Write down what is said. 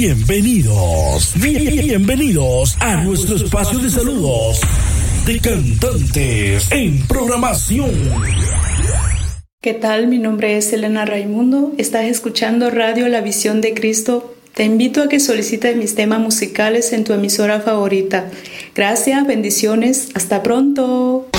Bienvenidos a nuestro espacio de saludos de cantantes en programación. ¿Qué tal? Mi nombre es Elena Raimundo. Estás escuchando Radio La Visión de Cristo. Te invito a que solicites mis temas musicales en tu emisora favorita. Gracias, bendiciones. Hasta pronto.